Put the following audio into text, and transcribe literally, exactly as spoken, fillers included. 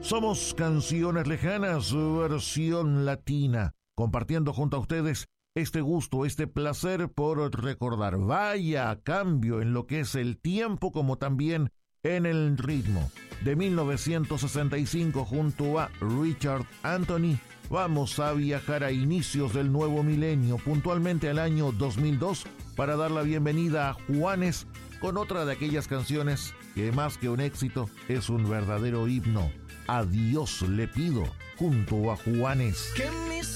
Somos Canciones Lejanas, versión latina, compartiendo junto a ustedes este gusto, este placer por recordar. Vaya cambio en lo que es el tiempo, como también en el ritmo. De mil novecientos sesenta y cinco, junto a Richard Anthony, vamos a viajar a inicios del nuevo milenio, puntualmente al año dos mil dos, para dar la bienvenida a Juanes con otra de aquellas canciones que más que un éxito es un verdadero himno. A Dios le pido, junto a Juanes. ¿Qué